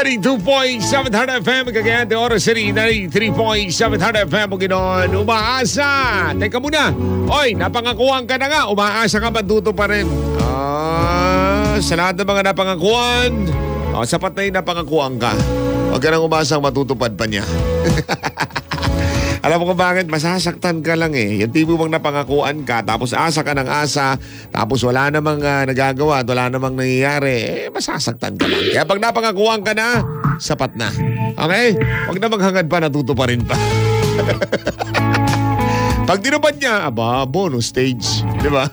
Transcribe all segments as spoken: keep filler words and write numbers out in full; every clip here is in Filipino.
ninety-two point seven Hard F M, Cagayan de Oro City, ninety-three point seven Hard F M, Bukidnon, umaasa. Teka muna, oy, napangakuhan ka na nga, umaasa ka, matuto pa rin. Ah, sa lahat ng mga napangakuhan, oh, sapat na yung napangakuhan ka. Huwag ka nang umasang matutupad pa niya. Alam mo kung bakit? Masasaktan ka lang eh. Yung tipo bang napangakuan ka, tapos asa ka ng asa, tapos wala namang uh, nagagawa at wala namang nangyayari, eh, masasaktan ka lang. Kaya pag napangakuan ka na, sapat na. Okay? Huwag na maghangad pa, natuto pa rin pa. Pag tinupad niya, aba, bonus stage. Di ba?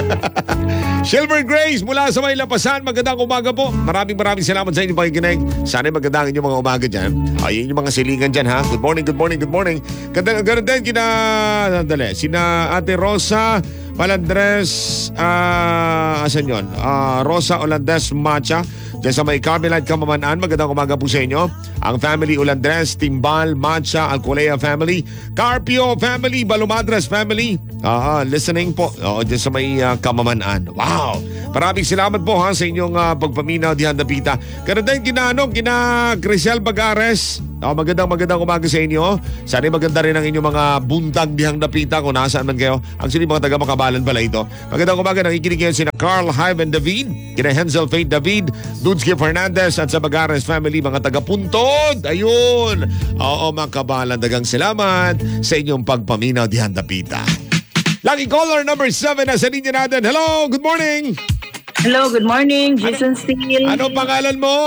Silver Grace mula sa may Lapasan. Magandang umaga po. Maraming maraming salamat sa inyong pakikinig. Sana'y magandang inyong mga umaga dyan. Ayun yung mga silingan dyan, ha? Good morning, good morning, good morning. Ganda, ganda din kina, dali, sina Ate Rosa Palandres, ah, uh, asan yun? Uh, Rosa Olandes Macha. Diyan sa may Carmelite Kamamanaan, magandang umaga po sa inyo. Ang family Ulandres, Timbal, Macha, Alcolea family, Carpio family, Balumadres family. Ah, uh, listening po. Oo, diyan sa may uh, Kamamanaan. Wow! Maraming salamat po ha sa inyong uh, pagpaminaw diyan Dapita. Ganun din kina, ano, kina Crisel Bagares. Oh, magandang magandang umaga sa inyo. Sana maganda rin ang inyong mga buntag dihang Dapita kung nasaan man kayo. Actually, mga taga Makabalan pala ito. Magandang umaga, nakikinig kayo sina Carl, Hive, and David, kina Hensel, Faith, David, Dudski Fernandez, at sa Bagares family, mga taga Puntod. Ayun. Oo, Makabalan, dagang salamat sa inyong pagpaminaw dihang Dapita. Lucky caller number seven na sa linya natin. Hello, good morning. Hello, good morning. Jason Steele. Ano pangalan mo?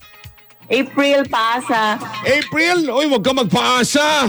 April Paasa. April? Uy, huwag ka magpaasa.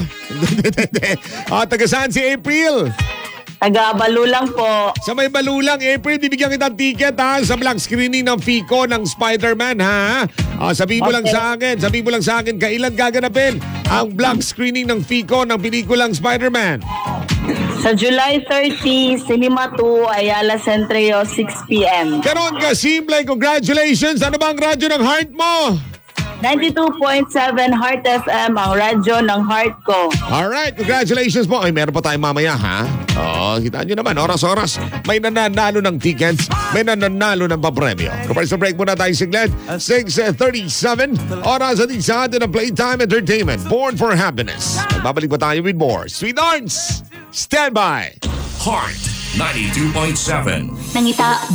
Ah, taga saan si April? Taga Balulang po. Sa may Balulang, April, bibigyan kitang ticket ha sa black screening ng Fico ng Spider-Man ha. Ah, sabihin mo Okay. lang sa akin, sabihin mo lang sa akin, kailan gaganapin ang black screening ng Fico ng pelikulang Spider-Man? Sa July thirtieth, Cinema two, Ayala Centreo, six p.m. Ganon ka, simple, congratulations. Ano ba ang radyo ng heart mo? ninety-two point seven Heart F M, ang radyo ng heart ko. Alright, congratulations po. Ay, meron pa tayong mamaya, ha? Oo, kita nyo naman, oras-oras. May nananalo ng tickets, may nananalo ng papremyo. Kapag sa break muna tayo siglet, six thirty-seven, oras at isa atin ng Playtime Entertainment, Born for Happiness. Magbabalik pa tayo with more Sweet Arts. Stand by. Heart ninety-two point seven. Nangita